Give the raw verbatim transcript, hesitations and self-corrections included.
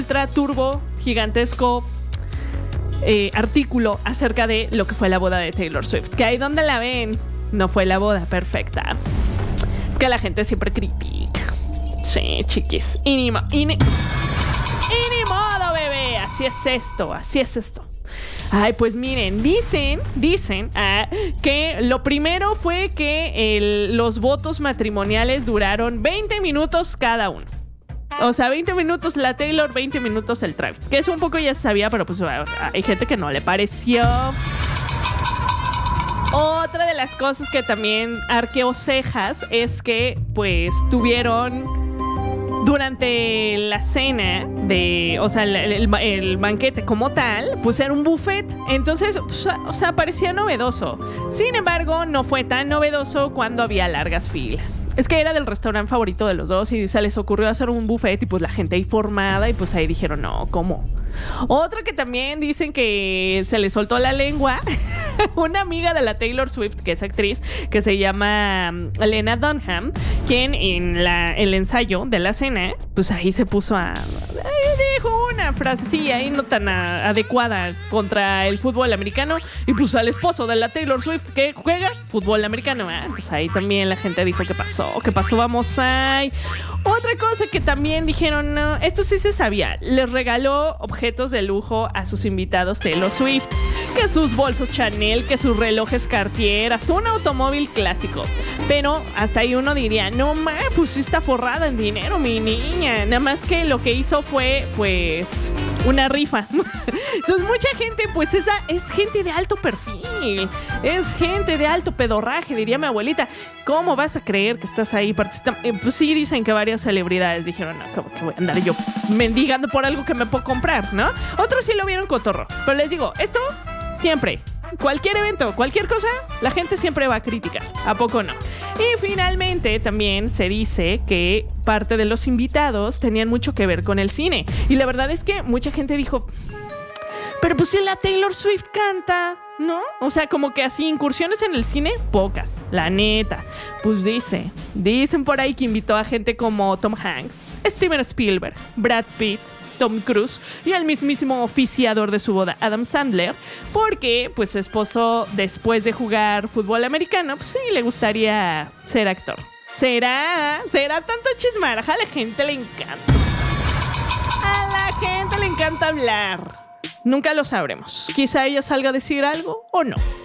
ultra turbo gigantesco eh, artículo acerca de lo que fue la boda de Taylor Swift. Que ahí donde la ven, no fue la boda perfecta. Es que la gente siempre critica. Sí, chiquis. Y ni, mo- y ni, y ni modo, bebé. Así es esto, así es esto. Ay, pues miren, dicen, dicen ah, que lo primero fue que el, los votos matrimoniales duraron veinte minutos cada uno. O sea, veinte minutos la Taylor, veinte minutos el Travis. Que eso un poco ya se sabía, pero pues hay gente que no le pareció. Otra de las cosas que también arqueó cejas es que pues tuvieron durante la cena de, o sea, el, el, el banquete como tal, pues era un buffet. Entonces, pues, o sea, parecía novedoso. Sin embargo, no fue tan novedoso cuando había largas filas. Es que era del restaurante favorito de los dos y se les ocurrió hacer un buffet y pues la gente ahí formada y pues ahí dijeron, no, ¿cómo? Otra que también dicen que se le soltó la lengua. Una amiga de la Taylor Swift, que es actriz, que se llama Lena Dunham, quien en la, el ensayo de la cena, pues ahí se puso a... Dijo una frasecilla ahí no tan a, adecuada contra el fútbol americano y puso al esposo de la Taylor Swift que juega fútbol americano. ¿eh? Entonces ahí también la gente dijo, ¿qué pasó? ¿Qué pasó? Vamos ahí. Otra cosa que también dijeron, no, esto sí se sabía, les regaló objetos de lujo a sus invitados Taylor Swift, que sus bolsos Chanel, que sus relojes Cartier, hasta un automóvil clásico. Pero hasta ahí uno diría, no ma, pues sí está forrada en dinero mi niña. Nada más que lo que hizo fue pues una rifa. Entonces mucha gente, pues esa es gente de alto perfil, es gente de alto pedorraje, diría mi abuelita. ¿Cómo vas a creer que estás ahí participando? Eh, pues sí, dicen que varias celebridades dijeron, no, ¿cómo que voy a andar yo mendigando por algo que me puedo comprar, ¿no? Otros sí lo vieron cotorro. Pero les digo, esto siempre, cualquier evento, cualquier cosa, la gente siempre va a criticar. ¿A poco no? Y finalmente también se dice que parte de los invitados tenían mucho que ver con el cine. Y la verdad es que mucha gente dijo, pero pues si la Taylor Swift canta, ¿no? O sea, como que así incursiones en el cine, pocas, la neta. Pues dice, dicen por ahí que invitó a gente como Tom Hanks, Steven Spielberg, Brad Pitt, Tom Cruise y el mismísimo oficiador de su boda, Adam Sandler, porque pues su esposo, después de jugar fútbol americano, pues sí, le gustaría ser actor. ¿Será? ¿Será tanto chismaraja? A la gente le encanta. A la gente le encanta hablar. Nunca lo sabremos. Quizá ella salga a decir algo o no.